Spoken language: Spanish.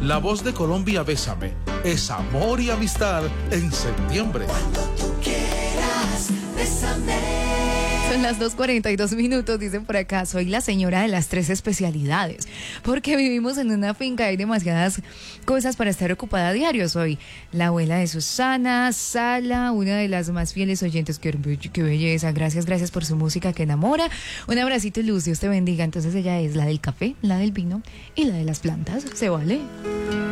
La Voz de Colombia, Bésame, es amor y amistad en septiembre. Cuando tú quieras, bésame. Son las 2:42, dicen por acá. Soy la señora de las 3 especialidades, porque vivimos en una finca, hay demasiadas cosas para estar ocupada a diario. Soy la abuela de Susana Sala, una de las más fieles oyentes. Qué belleza, gracias por su música que enamora. Un abracito, Luz, Dios te bendiga. Entonces ella es la del café, la del vino y la de las plantas, ¿se vale?